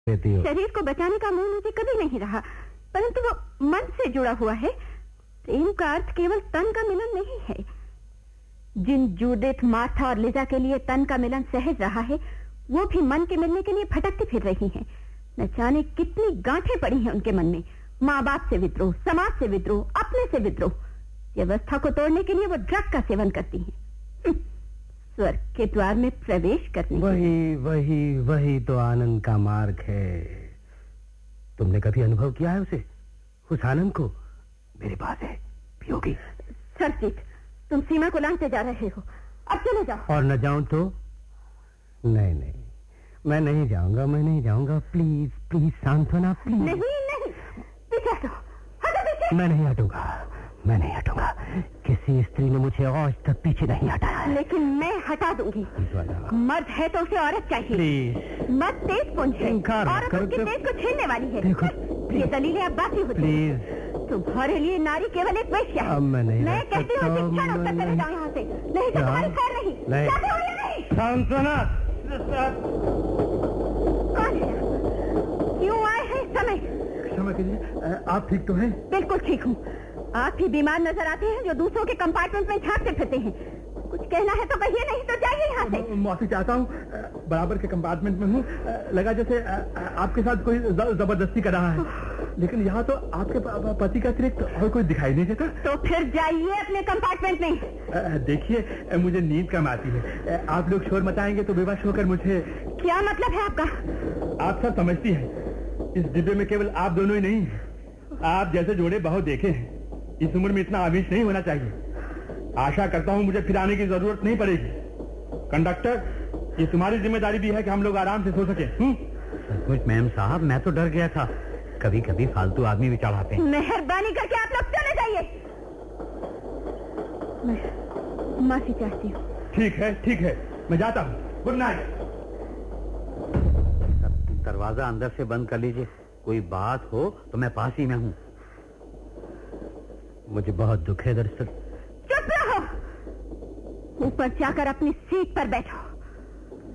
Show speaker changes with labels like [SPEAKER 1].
[SPEAKER 1] देती हो।
[SPEAKER 2] शरीर को बचाने का मोह मुझे कभी नहीं रहा, परंतु वो मन से जुड़ा हुआ है। प्रेम का अर्थ केवल तन का मिलन नहीं है। जिन जूडिथ, मार्था और लिजा के लिए तन का मिलन सहज रहा है, वो भी मन के मिलने के लिए भटकती फिर रही हैं। न जाने कितनी गांठें पड़ी हैं उनके मन में। माँ बाप से विद्रोह, समाज से विद्रोह, अपने से विद्रोह। व्यवस्था को तोड़ने के लिए वो ड्रग का सेवन करती हैं। स्वर्ग के द्वार में प्रवेश करने
[SPEAKER 1] वही तो आनंद का मार्ग है। तुमने कभी अनुभव किया है उसे, उस आनंद को? मेरे पास है, पियोगी?
[SPEAKER 2] सरजीत, तुम सीमा को लांघते जा रहे हो, अब चले जाओ।
[SPEAKER 1] और न जाऊं तो? नहीं, मैं नहीं जाऊंगा। प्लीज प्लीज सांत्वना, प्लीज।
[SPEAKER 2] नहीं, पीछे हटो, पीछे।
[SPEAKER 1] मैं नहीं हटूंगा। किसी स्त्री ने मुझे आज तक पीछे नहीं हटाया।
[SPEAKER 2] लेकिन मैं हटा दूंगी। मर्द है तो उसे औरत चाहिए।
[SPEAKER 1] प्लीज
[SPEAKER 2] मर्द तेज पुंज है, औरत उसके तेज को छीनने वाली है।
[SPEAKER 1] देखो,
[SPEAKER 2] ये दलीलें अब बाकी होती।
[SPEAKER 1] प्लीज,
[SPEAKER 2] तुम्हारे लिए नारी केवल एक वेश्या है।
[SPEAKER 1] मैं
[SPEAKER 2] कहती हूँ कि क्षण उत्तर चले जाओ यहाँ से, नहीं तो तुम्हारी खैर नहीं। जाते हो या नहीं?
[SPEAKER 1] सांत्वना,
[SPEAKER 2] कौन है? क्यों आए हैं इस समय?
[SPEAKER 1] क्षमा कीजिए, आप ठीक तो हैं?
[SPEAKER 2] बिल्कुल ठीक हूँ। आप ही बीमार नजर आते हैं जो दूसरों के कंपार्टमेंट में झांकते फिरते हैं। कुछ कहना है तो कहिए, नहीं तो जाइए यहाँ से।
[SPEAKER 1] माफी चाहता हूँ, बराबर के कंपार्टमेंट में हूँ। लगा जैसे आपके साथ कोई जबरदस्ती कर रहा है, लेकिन यहाँ तो आपके पति का अतिरिक्त और कोई दिखाई नहीं देता।
[SPEAKER 2] तो फिर जाइए अपने कंपार्टमेंट में।
[SPEAKER 1] देखिए, मुझे नींद कम आती है। आप लोग शोर मचाएंगे तो बेवश होकर मुझे।
[SPEAKER 2] क्या मतलब है आपका?
[SPEAKER 1] आप सब समझती हैं, इस डिब्बे में केवल आप दोनों ही नहीं, आप जैसे जोड़े बहुत देखे हैं। इस उम्र में इतना आवेश नहीं होना चाहिए। आशा करता हूँ मुझे फिर आने की जरूरत नहीं पड़ेगी। कंडक्टर, ये तुम्हारी जिम्मेदारी भी है कि हम लोग आराम से सो सके।
[SPEAKER 3] सचमुच मैम साहब, मैं तो डर गया था। कभी कभी फालतू आदमी भी चढ़ाते हैं।
[SPEAKER 2] मेहरबानी करके आप लोग चले जाइए। मैं माफी चाहती हूँ।
[SPEAKER 1] ठीक है, मैं जाता हूँ। Good night.
[SPEAKER 3] दरवाजा अंदर से बंद कर लीजिए। कोई बात हो तो मैं पास ही में हूँ।
[SPEAKER 1] मुझे बहुत दुख है दरअसल।
[SPEAKER 2] चुप रहो, ऊपर जाकर अपनी सीट पर बैठो।